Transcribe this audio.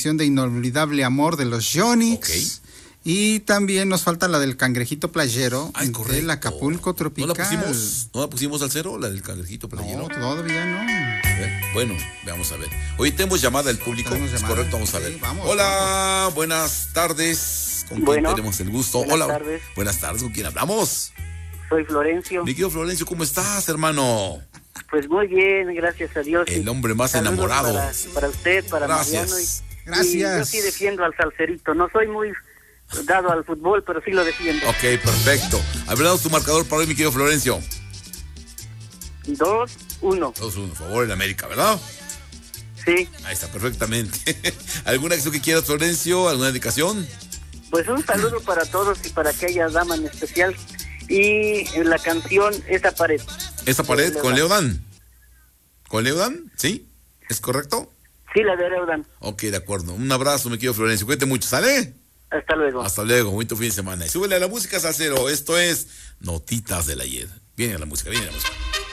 canción de Inolvidable Amor de los Yonix. Okay. Y también nos falta la del Cangrejito Playero del Acapulco Tropical. ¿No la pusimos al cero, la del Cangrejito Playero? No, todavía no. Bueno, vamos a ver. Hoy tenemos llamada del público. Es correcto, vamos a ver. Vamos, hola, buenas tardes. ¿Con quién tenemos el gusto? Buenas tardes. Buenas tardes, ¿con quién hablamos? Soy Florencio. Mi querido Florencio, ¿cómo estás, hermano? Pues muy bien, gracias a Dios. El hombre más enamorado. Para usted, para Gracias. Mariano. Gracias. Y yo sí defiendo al salserito. No soy muy dado al fútbol, pero sí lo defiendo. Ok, perfecto. Hablamos tu marcador para hoy, mi querido Florencio. 2-1. 2-1, favor, el América, ¿verdad? Sí. Ahí está, perfectamente. ¿Alguna acción que quieras, Florencio? ¿Alguna dedicación? Pues un saludo para todos y para aquella dama en especial. Y la canción Esa Pared. ¿Esa pared con Leodan? ¿Con Leodan? ¿Sí? ¿Es correcto? Sí, la de Leodan. Ok, de acuerdo. Un abrazo, mi querido Florencio. Cuídate mucho, ¿sale? Hasta luego. Hasta luego, bonito fin de semana. Y súbele a la música, salsero. Esto es Notitas del Ayer. Viene la música, viene la música.